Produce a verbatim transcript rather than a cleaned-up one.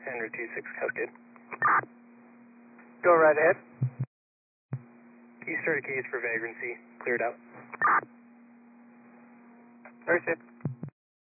Henry two six, Cascade. Go right ahead. East thirty keys for vagrancy, cleared out. Very safe.